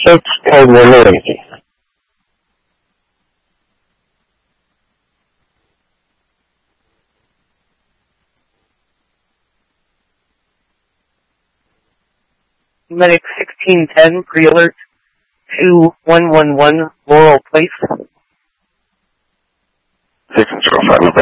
Search code reloading. Medic 1610, pre-alert to 111 Laurel Place. 605.